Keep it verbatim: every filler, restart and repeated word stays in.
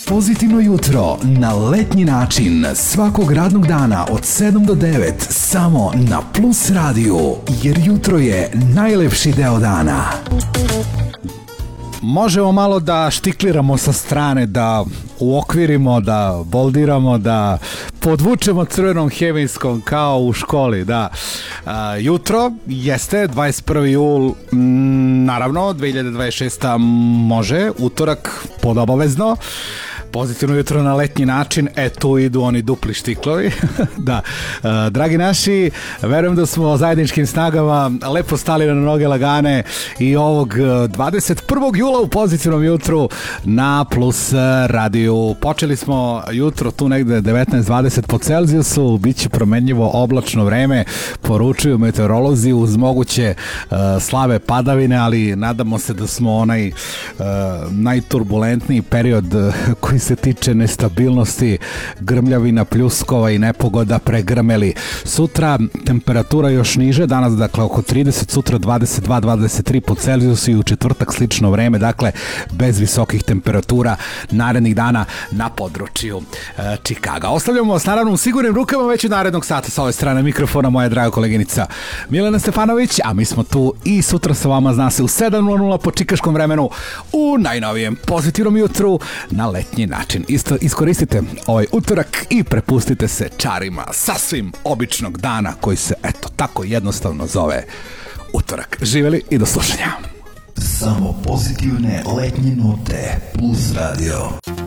Pozitivno jutro na letnji način svakog radnog dana od sedam do devet samo na Plus radiju, jer jutro je najlepši deo dana. Možemo malo da štikliramo sa strane, da uokvirimo, da boldiramo, da podvučemo crvenom hemijskom kao u školi, da. A, jutro jeste dvadeset prvi jul, m, naravno dve hiljade dvadeset šesta može, utorak podobavezno. Pozitivno jutro na letnji način, e tu idu oni dupli štiklovi. Da, e, dragi naši, verujem da smo zajedničkim snagama lepo stali na noge lagane i ovog dvadeset prvog jula u pozitivnom jutru na Plus radiju. Počeli smo jutro tu negde devetnaest dvadeset po Celzijusu, bit će promenljivo oblačno vreme, poručuju meteorolozi uz moguće e, slave padavine, ali nadamo se da smo onaj e, najturbulentniji period koji se tiče nestabilnosti, grmljavina, pljuskova i nepogoda pregrmeli. Sutra temperatura još niže, danas dakle oko trideset, sutra dvadeset dva dvadeset tri po Celzijusu i u četvrtak slično vreme, dakle bez visokih temperatura narednih dana na području e, Čikaga. Ostavljamo vas naravno u sigurnim rukama već od narednog sata sa ove strane mikrofona moja draga koleginica Milena Stefanović, a mi smo tu i sutra sa vama, zna se, u sedam nula nula po čikaškom vremenu u najnovijem pozitivnom jutru na letnji način. Isto iskoristite ovaj utorak i prepustite se čarima sasvim običnog dana koji se eto tako jednostavno zove utorak. Živeli i do slušanja. Samo pozitivne letnje note Plus radio.